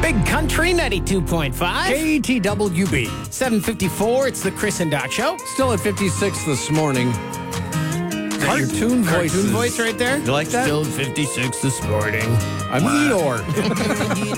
Big Country 92.5. KTWB. 7:54, it's the Chris and Doc Show. Still at 56 this morning. Cartoon voices. Cartoon voice right there? You like that? Still at 56 this morning. I'm Eeyore.